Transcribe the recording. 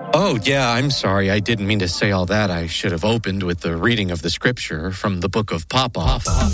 Oh, yeah, I'm sorry. I didn't mean to say all that. I should have opened with the reading of the scripture from the book of Popoff.